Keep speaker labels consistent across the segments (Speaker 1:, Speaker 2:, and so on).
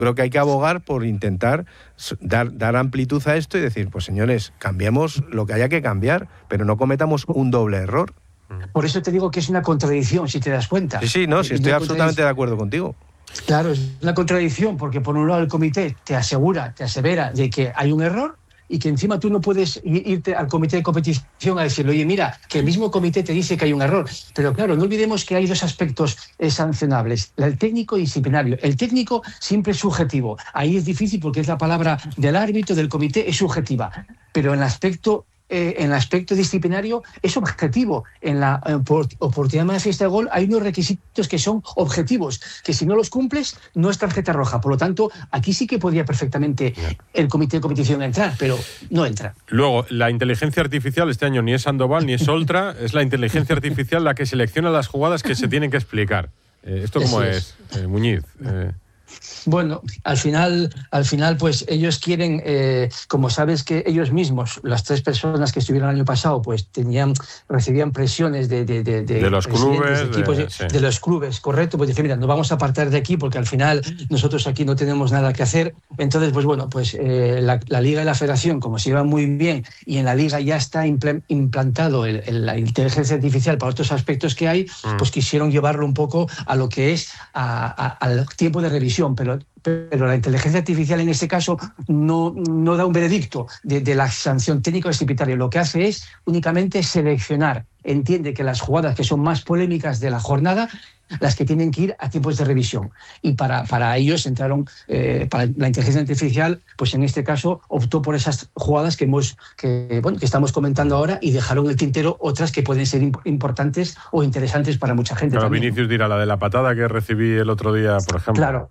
Speaker 1: creo que hay que abogar por intentar dar amplitud a esto y decir, pues señores, cambiemos lo que haya que cambiar, pero no cometamos un doble error.
Speaker 2: Por eso te digo que es una contradicción, si te das cuenta.
Speaker 1: Sí, estoy absolutamente de acuerdo contigo.
Speaker 2: Claro, es una contradicción, porque por un lado el comité te asevera de que hay un error, y que encima tú no puedes irte al comité de competición a decirle, oye, mira, que el mismo comité te dice que hay un error. Pero claro, no olvidemos que hay dos aspectos sancionables, el técnico y disciplinario. El técnico siempre es subjetivo. Ahí es difícil porque es la palabra del árbitro, del comité, es subjetiva. Pero en el aspecto disciplinario es objetivo. En la oportunidad de fiesta de gol hay unos requisitos que son objetivos, que si no los cumples no es tarjeta roja. Por lo tanto, aquí sí que podría perfectamente el comité de competición entrar, pero no entra.
Speaker 3: Luego, la inteligencia artificial este año ni es Sandoval ni es Oltra, es la inteligencia artificial la que selecciona las jugadas que se tienen que explicar. ¿Esto cómo es, Muñiz?
Speaker 2: Bueno, al final, pues ellos quieren, como sabes que ellos mismos, las 3 personas que estuvieron el año pasado, pues recibían presiones de
Speaker 3: los clubes,
Speaker 2: de los clubes, correcto, pues dicen, mira, nos vamos a apartar de aquí porque al final nosotros aquí no tenemos nada que hacer. Entonces, pues bueno, pues la Liga y la Federación, como se llevan muy bien y en la Liga ya está implantado la inteligencia artificial para otros aspectos que hay, pues quisieron llevarlo un poco a lo que es al tiempo de revisión. Pero la inteligencia artificial en este caso no da un veredicto de la sanción técnico-disciplinaria. Lo que hace es únicamente seleccionar. Entiende que las jugadas que son más polémicas de la jornada, las que tienen que ir a tiempos de revisión. Y para ellos entraron, para la inteligencia artificial, pues en este caso optó por esas jugadas que estamos comentando ahora y dejaron el tintero otras que pueden ser importantes o interesantes para mucha gente.
Speaker 3: Claro,
Speaker 2: también.
Speaker 3: Vinicius dirá la de la patada que recibí el otro día, por ejemplo.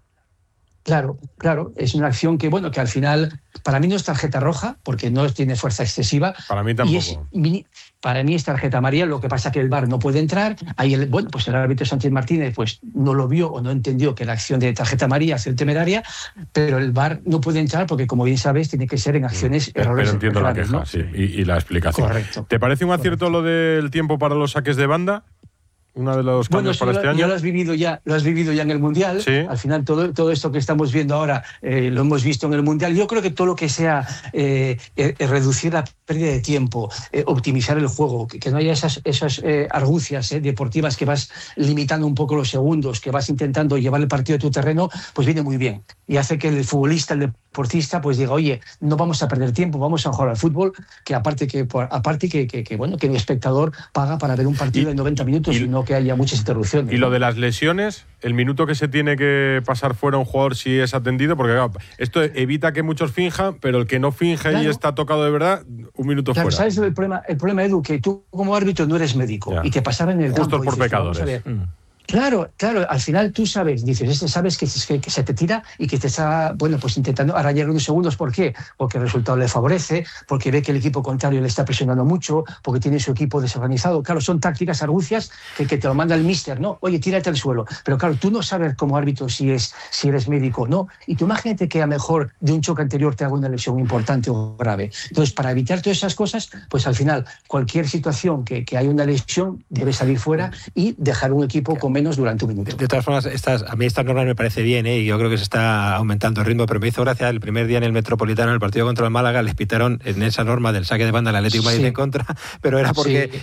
Speaker 2: Claro, es una acción que al final, para mí no es tarjeta roja, porque no tiene fuerza excesiva.
Speaker 3: Para mí tampoco.
Speaker 2: Para mí es tarjeta amarilla, lo que pasa que el VAR no puede entrar. Ahí el árbitro Sánchez Martínez pues no lo vio o no entendió que la acción de tarjeta amarilla es temeraria, pero el VAR no puede entrar porque, como bien sabes, tiene que ser en acciones errores.
Speaker 3: Pero entiendo la queja, ¿no? Sí, y la explicación.
Speaker 2: Correcto.
Speaker 3: ¿Te parece un acierto lo del tiempo para los saques de banda? Uno de los cambios para este año.
Speaker 2: Ya lo has vivido ya en el Mundial.
Speaker 3: ¿Sí?
Speaker 2: Al final todo esto que estamos viendo ahora lo hemos visto en el Mundial. Yo creo que todo lo que sea reducir la pérdida de tiempo, optimizar el juego, que no haya esas argucias deportivas que vas limitando un poco los segundos, que vas intentando llevar el partido de tu terreno, pues viene muy bien. Y hace que el futbolista, el deportista, pues diga, oye, no vamos a perder tiempo, vamos a jugar al fútbol, que aparte que el espectador paga para ver un partido de 90 minutos y no que haya muchas interrupciones.
Speaker 3: Y lo de las lesiones, el minuto que se tiene que pasar fuera un jugador si es atendido, porque claro, esto evita que muchos finjan, pero el que no finge y está tocado de verdad, un minuto fuera.
Speaker 2: ¿Sabes el problema, Edu? Que tú como árbitro no eres médico y te pasaban en el campo.
Speaker 3: Justos por pecadores.
Speaker 2: Claro, al final tú sabes que se te tira y que te está, pues intentando arrayar unos segundos. ¿Por qué? Porque el resultado le favorece, porque ve que el equipo contrario le está presionando mucho, porque tiene su equipo desorganizado. Claro, son tácticas argucias que te lo manda el míster, ¿no? Oye, tírate al suelo. Pero claro, tú no sabes como árbitro si eres médico o no. Y tú imagínate que a lo mejor de un choque anterior te haga una lesión importante o grave. Entonces, para evitar todas esas cosas, pues al final, cualquier situación que haya una lesión debe salir fuera y dejar un equipo con menos durante un minuto.
Speaker 4: De todas formas, a mí estas normas me parece bien, y yo creo que se está aumentando el ritmo, pero me hizo gracia el primer día en el Metropolitano, en el partido contra el Málaga, les pitaron en esa norma del saque de banda al Atlético de Madrid en contra, pero era porque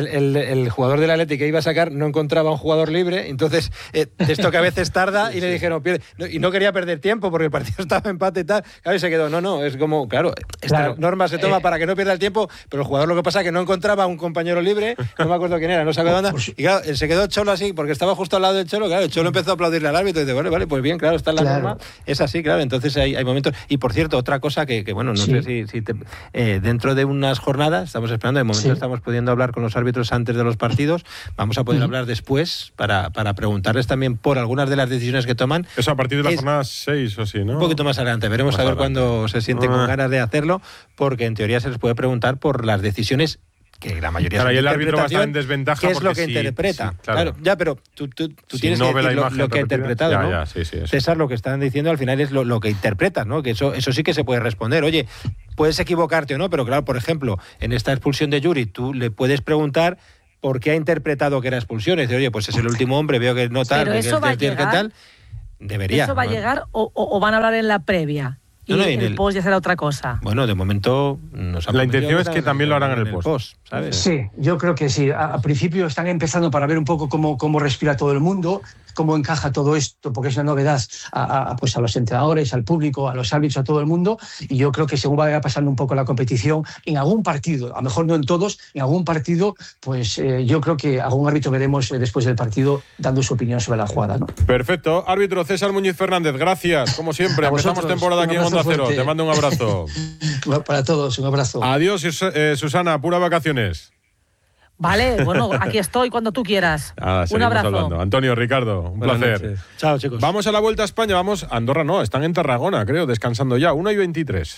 Speaker 4: el jugador del Atlético que iba a sacar no encontraba un jugador libre, entonces esto que a veces tarda y le dijeron pierde, y no quería perder tiempo porque el partido estaba empate y tal, claro, y se quedó, es como, esta norma se toma para que no pierda el tiempo, pero el jugador lo que pasa es que no encontraba un compañero libre, no me acuerdo quién era, no sacó de banda, y claro, se quedó Cholo así, porque estaba justo al lado del Cholo, claro, el Cholo empezó a aplaudirle al árbitro y dice, vale, pues bien, claro, está en la norma, es así, claro, entonces hay momentos, y por cierto, otra cosa que no sé si dentro de unas jornadas, estamos esperando, de momento estamos pudiendo hablar con los árbitros antes de los partidos, vamos a poder hablar después para preguntarles también por algunas de las decisiones que toman.
Speaker 3: Eso a partir de la jornada 6 o así, ¿no?
Speaker 4: Un poquito más adelante, veremos a ver cuándo se sienten con ganas de hacerlo, porque en teoría se les puede preguntar por las decisiones que la mayoría
Speaker 3: y el árbitro va a estar en desventaja.
Speaker 4: ¿Qué es lo que interpreta? Claro, ya, pero tú tienes que decir lo que ha interpretado, ¿no? César, lo que están diciendo al final es lo que interpretas, ¿no? Que eso sí que se puede responder. Oye, puedes equivocarte o no, pero claro, por ejemplo, en esta expulsión de Yuri, tú le puedes preguntar por qué ha interpretado que era expulsión. Es decir, oye, pues es el último hombre, veo que no tal,
Speaker 5: pero eso va a llegar.
Speaker 4: Tal. Debería.
Speaker 5: ¿Eso va a llegar o van a hablar en la previa? Y el post ya será otra cosa.
Speaker 4: Bueno, de momento nos
Speaker 3: la intención es que también lo harán en el post,
Speaker 4: ¿sabes?
Speaker 2: Sí, yo creo que sí. A principio están empezando para ver un poco cómo respira todo el mundo, cómo encaja todo esto, porque es una novedad pues a los entrenadores, al público, a los árbitros, a todo el mundo. Y yo creo que según vaya pasando un poco la competición, en algún partido, a lo mejor no en todos, en algún partido, pues yo creo que algún árbitro veremos después del partido dando su opinión sobre la jugada, ¿no?
Speaker 3: Perfecto. Árbitro César Muñiz Fernández, gracias, como siempre. Empezamos temporada aquí en Onda Cero. Te mando un abrazo.
Speaker 2: Para todos, un abrazo.
Speaker 3: Adiós, Susana, puras vacaciones.
Speaker 5: Vale, bueno, aquí estoy cuando tú quieras. Un abrazo.
Speaker 3: Hablando. Antonio, Ricardo, un placer.
Speaker 1: Noches.
Speaker 4: Chao, chicos.
Speaker 3: Vamos a la Vuelta a España, vamos. Andorra no, están en Tarragona, creo, descansando ya. 1:23.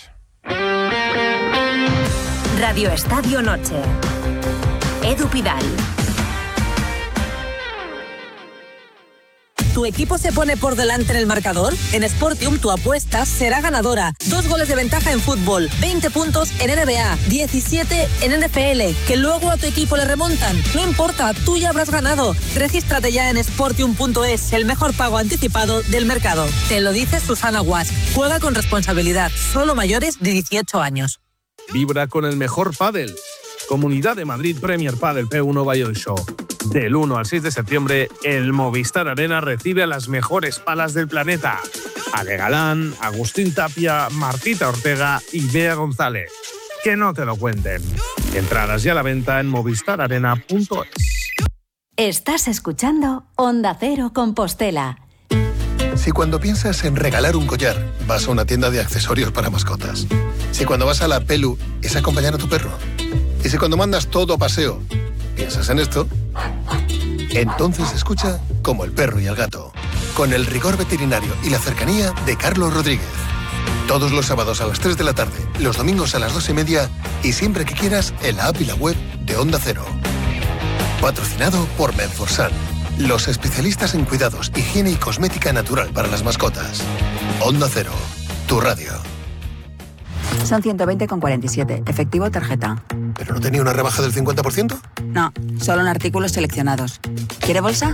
Speaker 6: Radio Estadio Noche. Edu Pidal.
Speaker 7: ¿Tu equipo se pone por delante en el marcador? En Sportium tu apuesta será ganadora. 2 goles de ventaja en fútbol, 20 puntos en NBA, 17 en NFL, que luego a tu equipo le remontan. No importa, tú ya habrás ganado. Regístrate ya en sportium.es, el mejor pago anticipado del mercado. Te lo dice Susana Guas. Juega con responsabilidad, solo mayores de 18 años.
Speaker 8: Vibra con el mejor pádel. Comunidad de Madrid Premier Padel P1 Bion Show. Del 1 al 6 de septiembre, el Movistar Arena recibe a las mejores palas del planeta. Ale Galán, Agustín Tapia, Martita Ortega y Bea González. Que no te lo cuenten. Entradas ya a la venta en movistararena.es.
Speaker 6: Estás escuchando Onda Cero Compostela.
Speaker 9: Si cuando piensas en regalar un collar, vas a una tienda de accesorios para mascotas. Si cuando vas a la Pelu, es acompañar a tu perro. Y si cuando mandas todo a paseo, piensas en esto, entonces escucha Como el perro y el gato, con el rigor veterinario y la cercanía de Carlos Rodríguez. Todos los sábados a las 3 de la tarde, los domingos a las 2:30 y siempre que quieras en la app y la web de Onda Cero. Patrocinado por Menforsan, los especialistas en cuidados, higiene y cosmética natural para las mascotas. Onda Cero, tu radio.
Speaker 10: Son 120,47, efectivo tarjeta.
Speaker 9: ¿Pero no tenía una rebaja del 50%?
Speaker 10: No, solo en artículos seleccionados. ¿Quiere bolsa?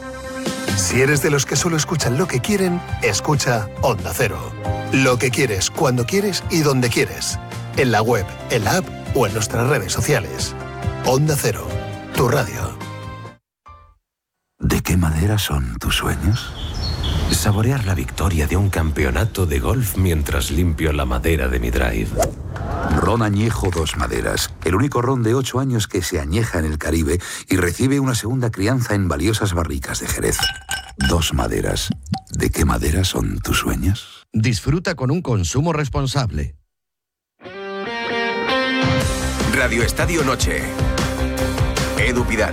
Speaker 9: Si eres de los que solo escuchan lo que quieren, escucha Onda Cero. Lo que quieres, cuando quieres y donde quieres. En la web, en la app o en nuestras redes sociales. Onda Cero, tu radio.
Speaker 11: ¿De qué madera son tus sueños? Saborear la victoria de un campeonato de golf mientras limpio la madera de mi drive.
Speaker 12: Ron Añejo Dos Maderas, el único ron de 8 años que se añeja en el Caribe y recibe una segunda crianza en valiosas barricas de Jerez. Dos Maderas. ¿De qué madera son tus sueños?
Speaker 13: Disfruta con un consumo responsable.
Speaker 14: Radio Estadio Noche. Edu Pidal.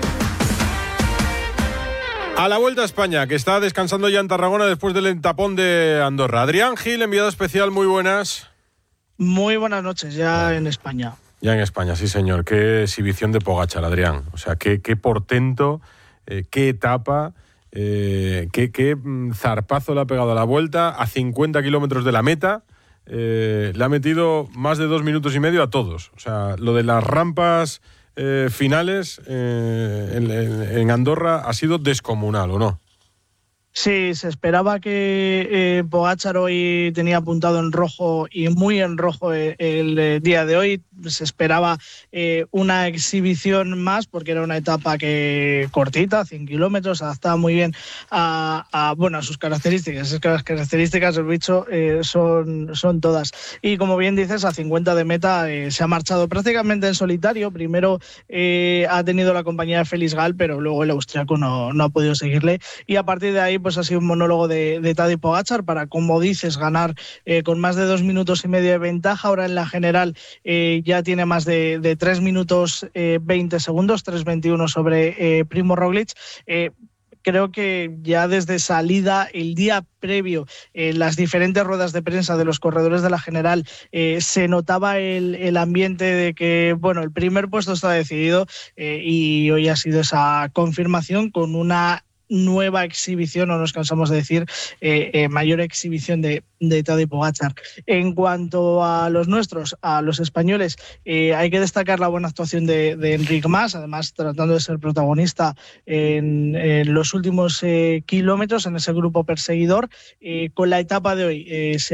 Speaker 3: A la Vuelta a España, que está descansando ya en Tarragona después del tapón de Andorra. Adrián Gil, enviado especial, muy buenas.
Speaker 15: Muy buenas noches, ya en España.
Speaker 3: Ya en España, sí señor. Qué exhibición de Pogačar, Adrián. O sea, qué portento, qué etapa, qué zarpazo le ha pegado a la Vuelta a 50 kilómetros de la meta. Le ha metido más de 2 minutos y medio a todos. O sea, lo de las rampas finales en Andorra ha sido descomunal, ¿o no?
Speaker 15: Sí, se esperaba que Pogačar hoy tenía apuntado en rojo y muy en rojo el día de hoy. Se esperaba una exhibición más porque era una etapa cortita, 100 kilómetros, adaptada muy bien a sus características. Es que las características del bicho son todas. Y como bien dices, a 50 de meta se ha marchado prácticamente en solitario. Primero ha tenido la compañía de Félix Gall, pero luego el austriaco no ha podido seguirle. Y a partir de ahí pues ha sido un monólogo de Tadej Pogačar para, como dices, ganar con más de 2 minutos y medio de ventaja. Ahora en la general ya tiene más de 3 minutos 20 segundos, 3:21 sobre Primo Roglic. Creo que ya desde salida, el día previo, en las diferentes ruedas de prensa de los corredores de la general, se notaba el ambiente de que, bueno, el primer puesto está decidido y hoy ha sido esa confirmación con una nueva exhibición, no nos cansamos de decir, mayor exhibición de Tadej Pogačar. En cuanto a los nuestros, a los españoles, hay que destacar la buena actuación de Enric Mas, además tratando de ser protagonista en los últimos kilómetros en ese grupo perseguidor. Con la etapa de hoy